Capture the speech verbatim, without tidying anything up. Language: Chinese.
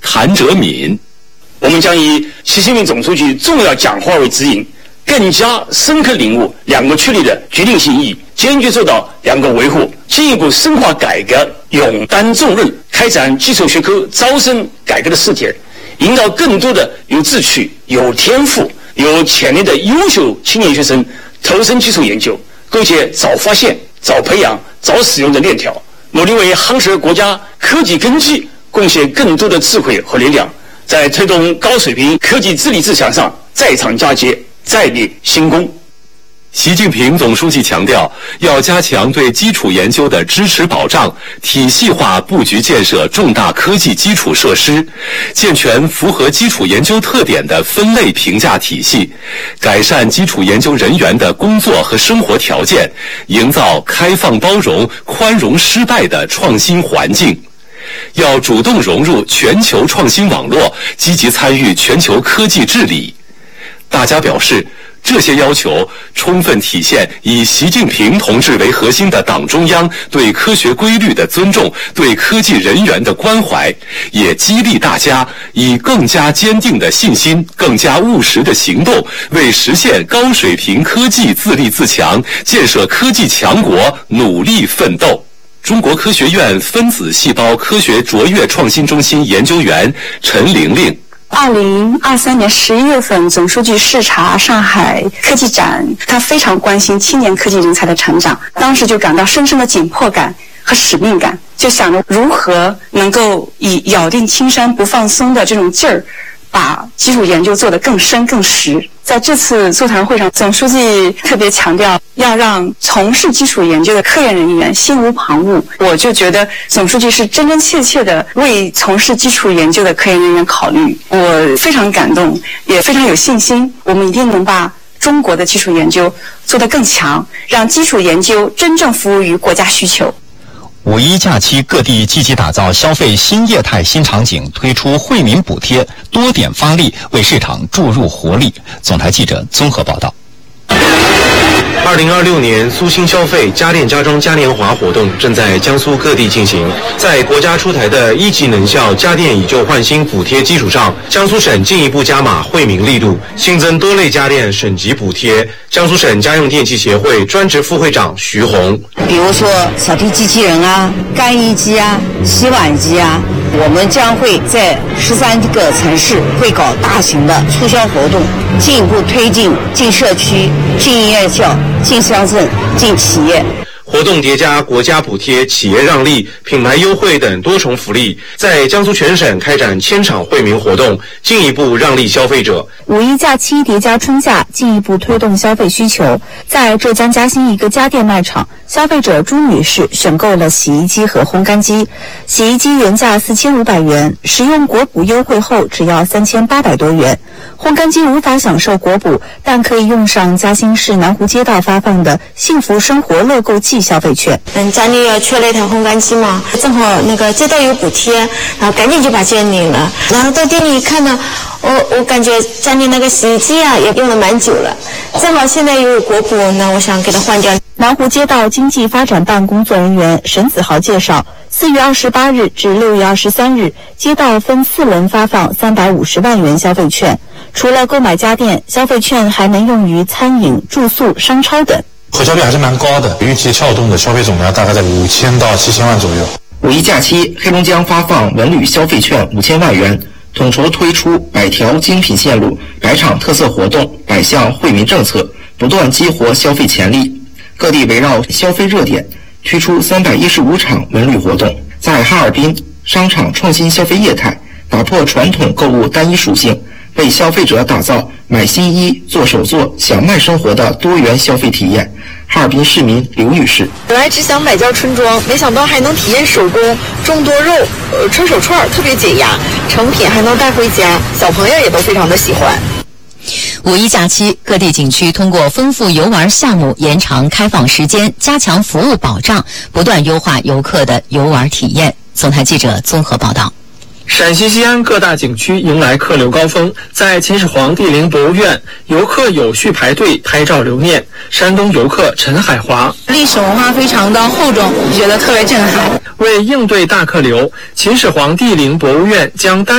谭哲敏。 我们将以习近平总书记重要讲话为指引，更加深刻领悟两个确立的决定性意义，坚决做到两个维护，进一步深化改革，勇担重任，开展基础学科招生改革的试点，引导更多的有志趣、有天赋、有潜力的优秀青年学生投身基础研究，构建早发现、早培养、早使用的链条，努力为夯实国家科技根基贡献更多的智慧和力量，在推动高水平科技治理自强上再创佳绩，再立新功。 习近平总书记强调，要加强对基础研究的支持保障，体系化布局建设重大科技基础设施，健全符合基础研究特点的分类评价体系，改善基础研究人员的工作和生活条件，营造开放包容、宽容失败的创新环境。要主动融入全球创新网络，积极参与全球科技治理。大家表示，这些要求充分体现以习近平同志为核心的党中央对科学规律的尊重，对科技人员的关怀，也激励大家以更加坚定的信心、更加务实的行动，为实现高水平科技自立自强、建设科技强国努力奋斗。中国科学院分子细胞科学卓越创新中心研究员陈玲玲。 二零二三年十一月份，总书记视察上海科技展，他非常关心青年科技人才的成长，当时就感到深深的紧迫感和使命感，就想着如何能够以咬定青山不放松的这种劲儿，把基础研究做得更深更实。在这次座谈会上，总书记特别强调要让从事基础研究的科研人员心无旁骛。我就觉得总书记是真真切切的为从事基础研究的科研人员考虑，我非常感动，也非常有信心，我们一定能把中国的基础研究做得更强，让基础研究真正服务于国家需求。 五一假期，各地积极打造消费新业态新场景，推出惠民补贴，多点发力，为市场注入活力。总台记者综合报道。 二零二六年苏新消费家电家装嘉年华活动正在江苏各地进行。在国家出台的一级能效家电以旧换新补贴基础上，江苏省进一步加码惠民力度，新增多类家电省级补贴。江苏省家用电器协会专职副会长徐红， 比如说扫地机器人啊、干衣机啊、洗碗机啊，我们将会在十三个城市会搞大型的促销活动，进一步推进进社区、进院校、进乡镇、进企业。 活动叠加国家补贴、企业让利、品牌优惠等多重福利，在江苏全省开展千场惠民活动，进一步让利消费者。 五一假期叠加春假，进一步推动消费需求。在浙江嘉兴一个家电卖场，消费者朱女士选购了洗衣机和烘干机。洗衣机原价四千五百元，使用国补优惠后只要三千八百多元。烘干机无法享受国补，但可以用上嘉兴市南湖街道发放的幸福生活乐购季消费券。 嗯，家里要缺了一台烘干机嘛，正好那个街道有补贴，然后赶紧就把券领了。然后到店里一看呢，我我感觉家里那个洗衣机啊也用了蛮久了，正好现在又有国补，那我想给它换掉。 南湖街道经济发展办工作人员沈子豪介绍，四月二十八日至六月二十三日，街道分四轮发放三百五十万元消费券。除了购买家电，消费券还能用于餐饮、住宿、商超等。 可消率还是蛮高的，预计撬动的消费总量大概在五千到七千万左右。 五一假期，黑龙江发放文旅消费券五千万元，统筹推出百条精品线路、百场特色活动、百项惠民政策，不断激活消费潜力。各地围绕消费热点推出三百一十五场文旅活动，在哈尔滨商场创新消费业态，打破传统购物单一属性，为消费者打造买新衣、做手作、小麦生活的多元消费体验。哈尔滨市民刘女士， 本来只想买件春装，没想到还能体验手工种多肉，呃，春手串特别解压，成品还能带回家，小朋友也都非常的喜欢。 五一假期，各地景区通过丰富游玩项目、延长开放时间、加强服务保障，不断优化游客的游玩体验。总台记者综合报道。 陕西西安各大景区迎来客流高峰，在秦始皇帝陵博物院，游客有序排队拍照留念。山东游客陈海华， 历史文化非常的厚重，觉得特别震撼。 为应对大客流，秦始皇帝陵博物院将单